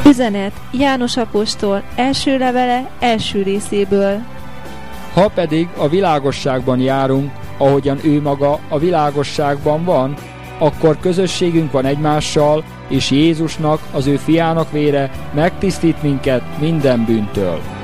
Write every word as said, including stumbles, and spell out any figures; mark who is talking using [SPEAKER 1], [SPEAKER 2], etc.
[SPEAKER 1] Üzenet János apostol első levele első részéből.
[SPEAKER 2] Ha pedig a világosságban járunk, ahogyan ő maga a világosságban van, akkor közösségünk van egymással, és Jézusnak, az ő fiának vére megtisztít minket minden bűntől.